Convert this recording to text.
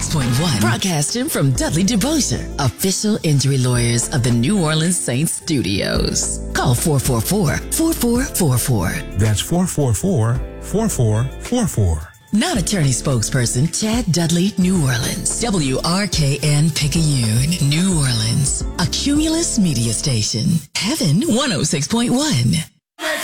106.1. Broadcasting from Dudley DeBosier, official injury lawyers of the New Orleans Saints Studios. Call 444-4444. That's 444-4444. Non-attorney spokesperson Chad Dudley, New Orleans. WRKN Picayune, New Orleans. A Cumulus media station. Heaven 106.1.